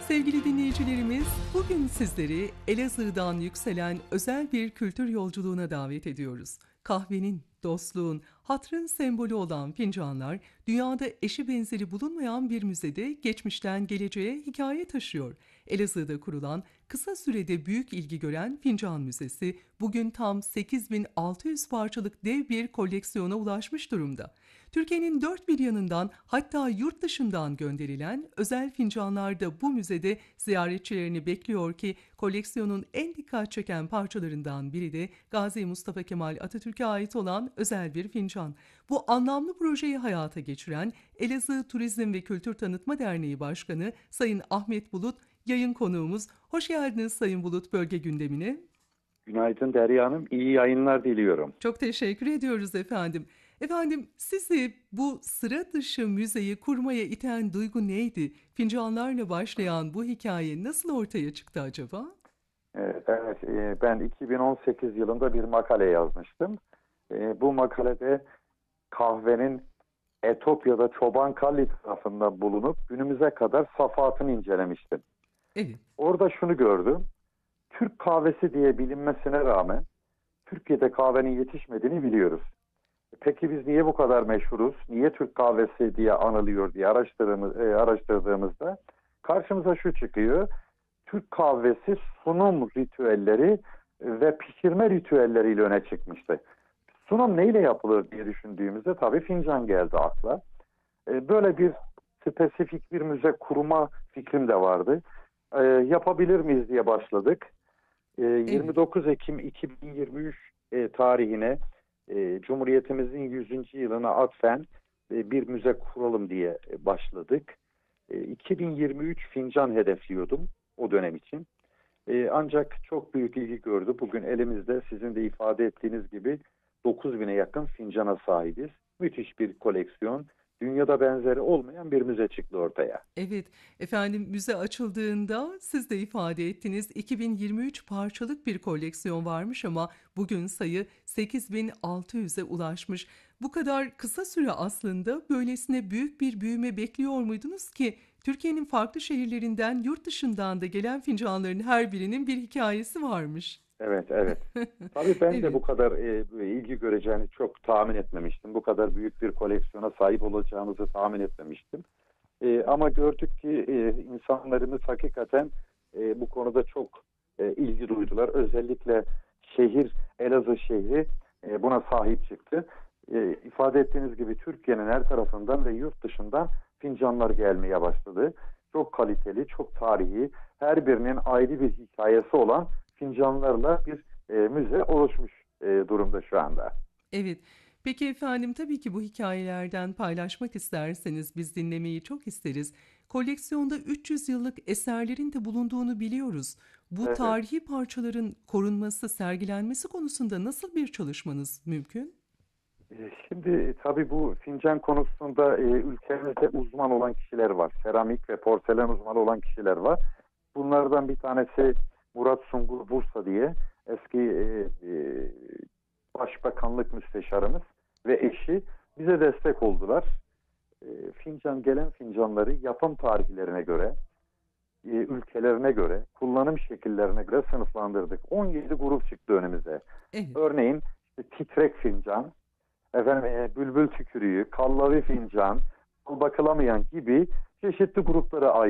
Sevgili dinleyicilerimiz, bugün sizleri Elazığ'dan yükselen özel bir kültür yolculuğuna davet ediyoruz. Kahvenin, dostluğun, hatırın sembolü olan fincanlar, dünyada eşi benzeri bulunmayan bir müzede geçmişten geleceğe hikaye taşıyor. Elazığ'da kurulan, kısa sürede büyük ilgi gören Fincan Müzesi, bugün tam 8600 parçalık dev bir koleksiyona ulaşmış durumda. Türkiye'nin dört bir yanından, hatta yurt dışından gönderilen özel fincanlar da bu müzede ziyaretçilerini bekliyor ki koleksiyonun en dikkat çeken parçalarından biri de Gazi Mustafa Kemal Atatürk'e ait olan özel bir fincan. Bu anlamlı projeyi hayata geçiren Elazığ Turizm ve Kültür Tanıtma Derneği Başkanı Sayın Ahmet Bulut yayın konuğumuz. Hoş geldiniz Sayın Bulut bölge gündemine. Günaydın Derya Hanım. İyi yayınlar diliyorum. Çok teşekkür ediyoruz efendim. Efendim, sizi bu sıra dışı müzeyi kurmaya iten duygu neydi? Fincanlarla başlayan bu hikaye nasıl ortaya çıktı acaba? Evet, ben 2018 yılında bir makale yazmıştım. Bu makalede kahvenin Etopya'da Çoban-Kalli tarafında bulunup günümüze kadar safahatını incelemiştim. Evet. Orada şunu gördüm. Türk kahvesi diye bilinmesine rağmen Türkiye'de kahvenin yetişmediğini biliyoruz. Peki biz niye bu kadar meşhuruz? Niye Türk kahvesi diye anılıyor diye araştırdığımızda karşımıza şu çıkıyor. Türk kahvesi sunum ritüelleri ve pişirme ritüelleriyle öne çıkmıştı. Sunum neyle yapılır diye düşündüğümüzde tabii fincan geldi akla. Böyle bir spesifik bir müze kurma fikrim de vardı. Yapabilir miyiz diye başladık. Evet. 29 Ekim 2023 tarihine Cumhuriyetimizin 100. yılına atfen bir müze kuralım diye başladık. 2023 fincan hedefliyordum o dönem için. Ancak çok büyük ilgi gördü. Bugün elimizde sizin de ifade ettiğiniz gibi 9.000'e yakın fincana sahibiz. Müthiş bir koleksiyon. Dünyada benzeri olmayan bir müze çıktı ortaya. Evet, efendim müze açıldığında siz de ifade ettiniz 2023 parçalık bir koleksiyon varmış ama bugün sayı 8600'e ulaşmış. Bu kadar kısa süre aslında böylesine büyük bir büyüme bekliyor muydunuz ki Türkiye'nin farklı şehirlerinden yurt dışından da gelen fincanların her birinin bir hikayesi varmış. Evet, evet. Tabii ben de Evet. bu kadar ilgi göreceğini çok tahmin etmemiştim. Bu kadar büyük bir koleksiyona sahip olacağımızı tahmin etmemiştim. Ama gördük ki insanlarımız hakikaten bu konuda çok ilgi duydular. Özellikle Elazığ şehri buna sahip çıktı. İfade ettiğiniz gibi Türkiye'nin her tarafından ve yurt dışından fincanlar gelmeye başladı. Çok kaliteli, çok tarihi, her birinin ayrı bir hikayesi olan fincanlarla bir müze oluşmuş durumda şu anda. Evet. Peki efendim, tabii ki bu hikayelerden paylaşmak isterseniz biz dinlemeyi çok isteriz. Koleksiyonda 300 yıllık eserlerin de bulunduğunu biliyoruz. Bu Evet. tarihi parçaların korunması, sergilenmesi konusunda nasıl bir çalışmanız mümkün? Şimdi tabii bu fincan konusunda ülkemizde uzman olan kişiler var. Seramik ve porselen uzmanı olan kişiler var. Bunlardan bir tanesi Murat Sungur Bursa diye eski Başbakanlık Müsteşarımız ve eşi bize destek oldular. Gelen fincanları yapım tarihlerine göre, ülkelerine göre, kullanım şekillerine göre sınıflandırdık. 17 grup çıktı önümüze. Evet. Örneğin işte titrek fincan, bülbül tükürüğü, kallavi fincan, bakılamayan gibi çeşitli gruplara